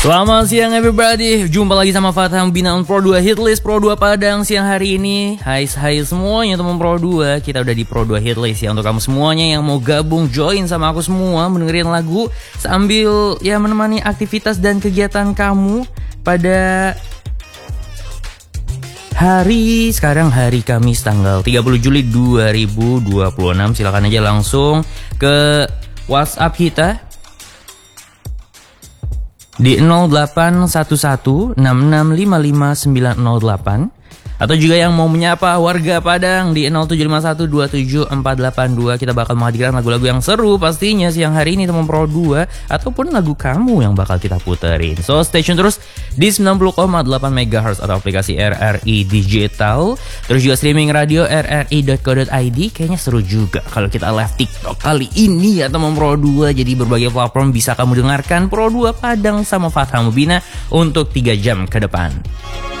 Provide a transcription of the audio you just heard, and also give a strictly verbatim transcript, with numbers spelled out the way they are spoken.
Selamat siang everybody, jumpa lagi sama Fatah Mubina on Pro dua Hitlist Pro dua Padang siang hari ini. Hai hai semuanya teman Pro dua, kita udah di Pro dua Hitlist ya. Untuk kamu semuanya yang mau gabung join sama aku semua, mendengarin lagu sambil ya menemani aktivitas dan kegiatan kamu pada hari sekarang, hari Kamis tanggal tiga puluh Juli dua ribu dua puluh enam. Silakan aja langsung ke WhatsApp kita di nol delapan satu satu enam enam lima lima sembilan nol delapan, atau juga yang mau menyapa warga Padang di nol tujuh lima satu dua tujuh empat delapan dua. Kita bakal menghadirkan lagu-lagu yang seru pastinya siang hari ini teman Pro dua, ataupun lagu kamu yang bakal kita puterin. So stay tune terus di sembilan puluh koma delapan megahertz atau aplikasi R R I Digital. Terus juga streaming radio r r i dot co dot i d. Kayaknya seru juga kalau kita live TikTok kali ini ya teman Pro dua. Jadi berbagai platform bisa kamu dengarkan Pro dua Padang sama Fatah Mubina untuk tiga jam ke depan.